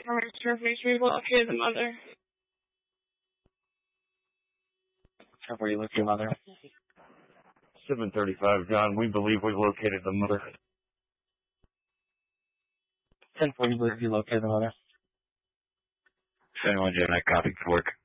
information. Make sure you locate the mother. Where you look your mother? 735, John. We believe we've located the mother. 10-4, you believe you located the mother? 71, Gemini, copy, work.